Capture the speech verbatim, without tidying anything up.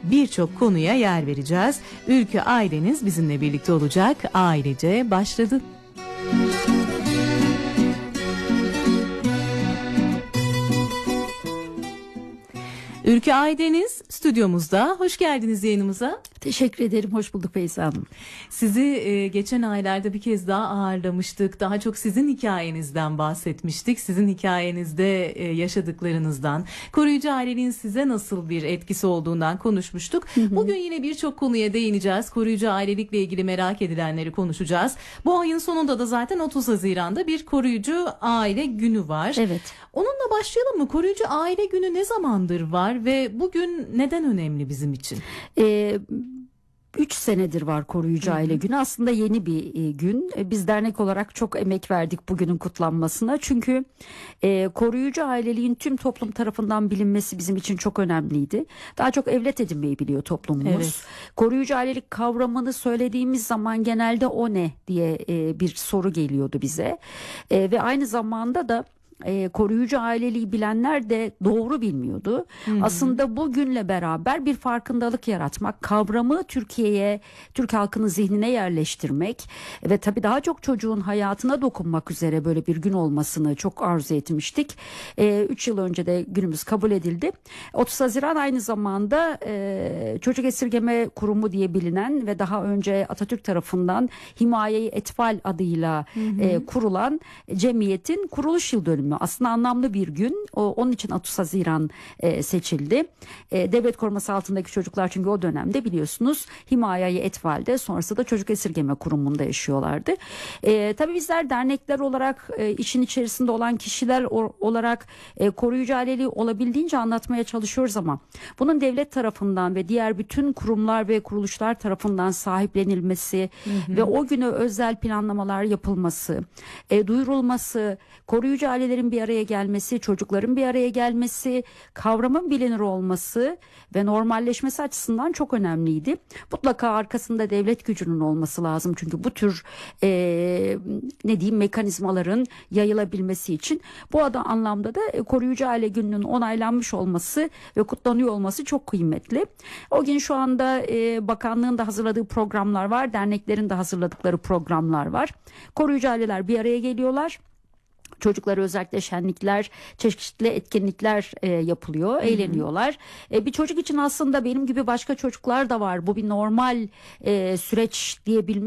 birçok konuya yer vereceğiz. Ülkü Aydeniz bizimle birlikte olacak. Ailece başladı. Ülkü Aydeniz stüdyomuzda. Hoş geldiniz yayınımıza. Teşekkür ederim. Hoş bulduk Feyza Hanım. Sizi e, geçen aylarda bir kez daha ağırlamıştık. Daha çok sizin hikayenizden bahsetmiştik. Sizin hikayenizde e, yaşadıklarınızdan, koruyucu aileliğin size nasıl bir etkisi olduğundan konuşmuştuk. Hı hı. Bugün yine birçok konuya değineceğiz. Koruyucu ailelikle ilgili merak edilenleri konuşacağız. Bu ayın sonunda da zaten otuz Haziran'da bir koruyucu aile günü var. Evet. Onunla başlayalım mı? Koruyucu aile günü ne zamandır var ve bugün neden önemli bizim için? Ee, Üç senedir var koruyucu aile Hı-hı. günü. Aslında yeni bir e, gün. E, biz dernek olarak çok emek verdik bugünün kutlanmasına. Çünkü e, koruyucu aileliğin tüm toplum tarafından bilinmesi bizim için çok önemliydi. Daha çok evlat edinmeyi biliyor toplumumuz. Evet. Koruyucu ailelik kavramını söylediğimiz zaman genelde o ne diye e, bir soru geliyordu bize. E, ve aynı zamanda da E, koruyucu aileliği bilenler de doğru bilmiyordu. Hı-hı. Aslında bugünle beraber bir farkındalık yaratmak, kavramı Türkiye'ye, Türk halkının zihnine yerleştirmek ve tabii daha çok çocuğun hayatına dokunmak üzere böyle bir gün olmasını çok arzu etmiştik. Üç e, yıl önce de günümüz kabul edildi. otuz Haziran aynı zamanda e, Çocuk Esirgeme Kurumu diye bilinen ve daha önce Atatürk tarafından Himaye-i Etfal adıyla e, kurulan cemiyetin kuruluş yıl dönümü. Aslında anlamlı bir gün. O, onun için otuz Haziran e, seçildi. E, devlet koruması altındaki çocuklar çünkü o dönemde biliyorsunuz Himaye-i Etfal'de, sonrasında da Çocuk Esirgeme Kurumu'nda yaşıyorlardı. E, tabii bizler dernekler olarak e, işin içerisinde olan kişiler o, olarak e, koruyucu aileliği olabildiğince anlatmaya çalışıyoruz ama bunun devlet tarafından ve diğer bütün kurumlar ve kuruluşlar tarafından sahiplenilmesi hı hı. ve o güne özel planlamalar yapılması, e, duyurulması, koruyucu ailelerin bir araya gelmesi, çocukların bir araya gelmesi, kavramın bilinir olması ve normalleşmesi açısından çok önemliydi. Mutlaka arkasında devlet gücünün olması lazım. Çünkü bu tür e, ne diyeyim mekanizmaların yayılabilmesi için bu adam anlamda da e, koruyucu aile gününün onaylanmış olması ve kutlanıyor olması çok kıymetli. O gün şu anda e, bakanlığın da hazırladığı programlar var, derneklerin de hazırladıkları programlar var. Koruyucu aileler bir araya geliyorlar. Çocuklara özellikle şenlikler, çeşitli etkinlikler e, yapılıyor, Hı-hı. eğleniyorlar. E, bir çocuk için aslında benim gibi başka çocuklar da var. Bu bir normal e, süreç diyebilmek